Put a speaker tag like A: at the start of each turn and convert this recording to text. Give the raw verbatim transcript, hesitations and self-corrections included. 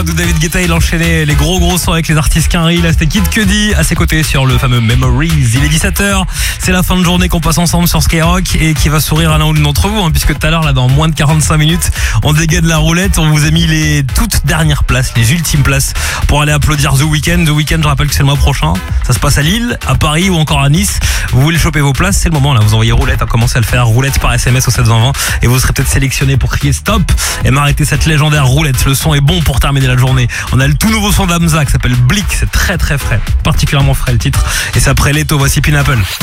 A: De David Guetta, il enchaînait les gros gros sons avec les artistes Quinry. Là, c'était Kid Cudi à ses côtés sur le fameux Memories. Il est dix-sept heures. C'est la fin de journée qu'on passe ensemble sur Skyrock et qui va sourire à l'un ou l'une d'entre vous, hein, puisque tout à l'heure, là, dans moins de quarante-cinq minutes, on dégaine la roulette. On vous a mis les toutes dernières places, les ultimes places pour aller applaudir The Weeknd. The Weeknd, je rappelle que c'est le mois prochain. Ça se passe à Lille, à Paris ou encore à Nice. Vous voulez choper vos places, c'est le moment là. Vous envoyez roulette, à commencer à le faire. Roulette par S M S au sept vingt vingt et vous serez peut-être sélectionné pour crier stop et m'arrêter cette légendaire roulette. Le son est bon pour terminer la journée. On a le tout nouveau son d'Hamza qui s'appelle Blick. C'est très très frais, particulièrement frais le titre. Et c'est après Leto, voici Pineapple.